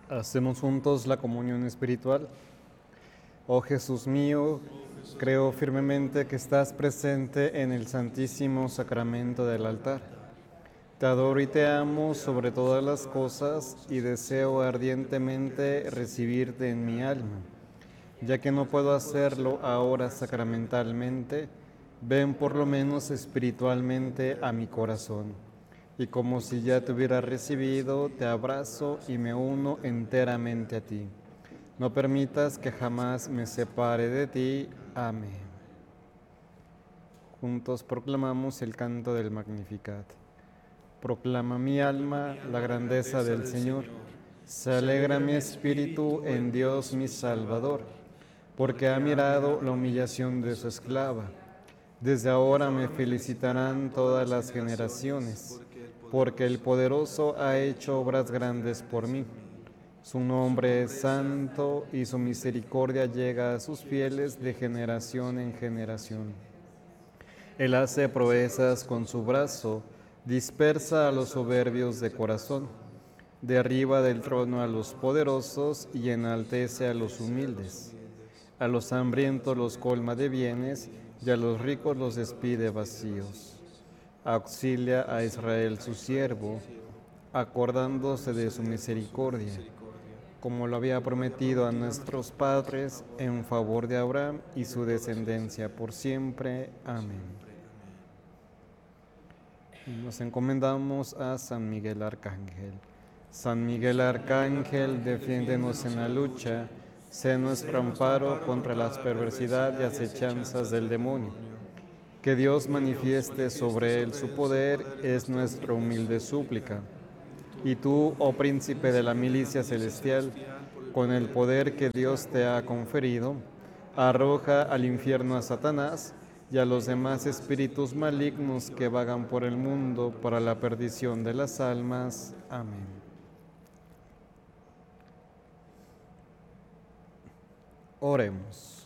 Hacemos juntos la comunión espiritual. Oh Jesús mío, creo firmemente que estás presente en el Santísimo Sacramento del altar. Te adoro y te amo sobre todas las cosas y deseo ardientemente recibirte en mi alma. Ya que no puedo hacerlo ahora sacramentalmente, ven por lo menos espiritualmente a mi corazón. Y como si ya te hubiera recibido, te abrazo y me uno enteramente a ti. No permitas que jamás me separe de ti. Amén. Juntos proclamamos el canto del Magnificat. Proclama mi alma la grandeza del Señor. Se alegra mi espíritu en Dios mi Salvador, porque ha mirado la humillación de su esclava. Desde ahora me felicitarán todas las generaciones, porque el Poderoso ha hecho obras grandes por mí. Su nombre es santo y su misericordia llega a sus fieles de generación en generación. Él hace proezas con su brazo, dispersa a los soberbios de corazón, derriba del trono a los poderosos y enaltece a los humildes. A los hambrientos los colma de bienes y a los ricos los despide vacíos. Auxilia a Israel su siervo, acordándose de su misericordia, como lo había prometido a nuestros padres, en favor de Abraham y su descendencia por siempre. Amén. Nos encomendamos a San Miguel Arcángel. San Miguel Arcángel, defiéndenos en la lucha, sé nuestro amparo contra las perversidades y acechanzas del demonio. Que Dios manifieste sobre él su poder es nuestra humilde súplica. Y tú, oh príncipe de la milicia celestial, con el poder que Dios te ha conferido, arroja al infierno a Satanás y a los demás espíritus malignos que vagan por el mundo para la perdición de las almas. Amén. Oremos.